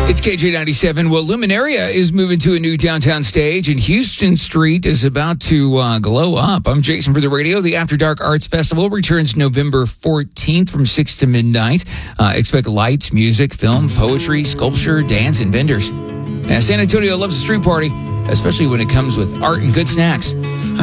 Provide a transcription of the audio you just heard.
It's KJ97. Well, Luminaria is moving to a new downtown stage, and Houston Street is about to glow up. I'm Jason for the radio. The After Dark Arts Festival returns November 14th from 6 to midnight. Expect lights, music, film, poetry, sculpture, dance, and vendors. Now, San Antonio loves a street party, especially when it comes with art and good snacks.